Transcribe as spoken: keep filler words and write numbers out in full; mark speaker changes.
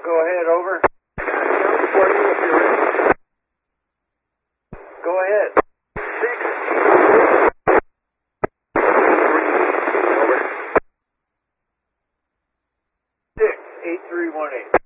Speaker 1: go ahead, over. Go ahead.
Speaker 2: Six.
Speaker 1: Six, eight three one eight.